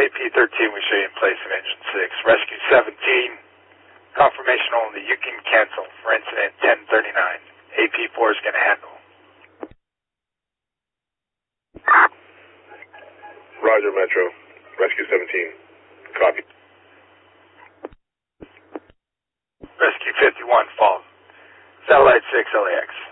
AP-13, we show you in place of engine 6. Rescue 17, confirmation only. You can cancel for incident 1039. AP-4 is going to handle. Roger, Metro. Rescue 17. Copy. Rescue 51, fall. Satellite 6, LAX.